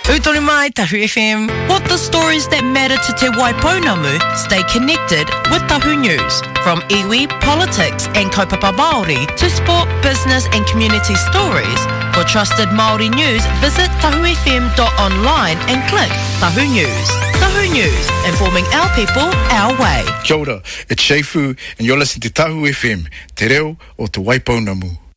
Utoni mai, Tahu FM. What the stories that matter to Te Waipounamu? Stay connected with Tahu News. From iwi, politics and kaupapa Māori to sport, business and community stories. For trusted Māori news, visit tahufm.online and click Tahu News. Tahu News, informing our people, our way. Kia ora, it's Sheifu and you're listening to Tahu FM, Te Reo o Te Waipounamu.